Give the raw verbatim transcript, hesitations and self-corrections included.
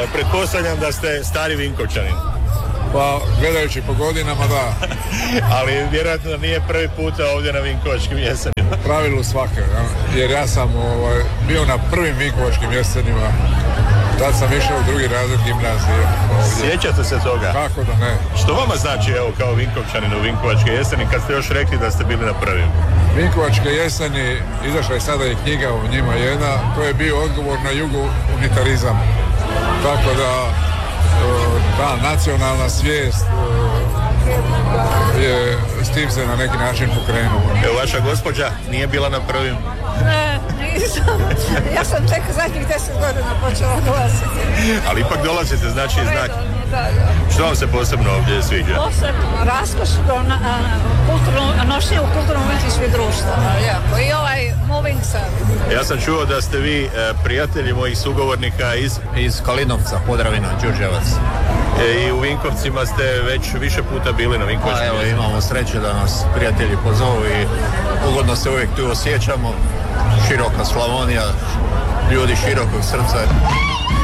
E, pretpostavljam da ste stari Vinkovčanin. Pa, gledajući po godinama, da. Ali vjerojatno nije prvi puta ovdje na Vinkovačkim jesenima. Pravilu svake, ja? Jer ja sam ovaj, bio na prvim Vinkovačkim jesenima. Tad sam išao u drugi razred gimnazije. Ovdje. Sjećate se toga? Kako da ne. Što vama znači, evo, kao Vinkovčanin u Vinkovačke jeseni, kad ste još rekli da ste bili na prvim? Vinkovačke jeseni, izašla je sada i knjiga u njima jedna, to je bio odgovor na jugo-unitarizam. Tako da ta nacionalna svijest je s tim se na neki način pokrenuo. Evo, vaša gospođa nije bila na prvim? Ne, nisam. Ja sam tek zadnjih deset godina počela dolaziti. Ali ipak dolazite, znači znak. Da, da. Što vam se posebno ovdje sviđa? Posebno, raskošno na, kulturno, nošnje u kulturno-umjetničkih društava, jako. I ovaj moving sad. Ja sam čuo da ste vi e, prijatelji mojih sugovornika iz... Iz Kalinovca, Podravina, Đurđevac. E, I u Vinkovcima ste već više puta bili na Vinkovačkim. A evo, imamo sreće da nas prijatelji pozovu i ugodno se uvijek tu osjećamo. Široka Slavonija, ljudi širokog srca.